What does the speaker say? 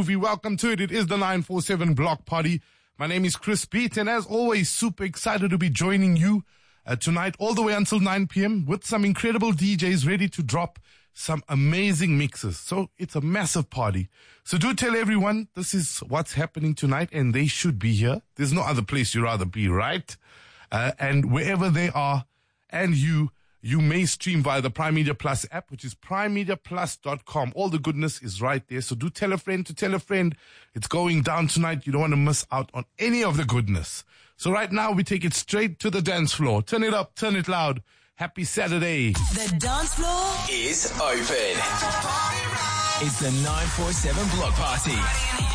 movie. Welcome to it. It is the 947 Block Party. My name is Chris Beat, and as always, super excited to be joining you tonight all the way until 9 p.m. with some incredible DJs ready to drop some amazing mixes. So it's a massive party. So do tell everyone this is what's happening tonight, and they should be here. There's no other place you'd rather be, right? And wherever they are, and you may stream via the Prime Media Plus app, which is primemediaplus.com. All the goodness is right there. So do tell a friend to tell a friend. It's going down tonight. You don't want to miss out on any of the goodness. So right now, we take it straight to the dance floor. Turn it up, turn it loud. Happy Saturday. The dance floor is open. It's the 947 Block Party.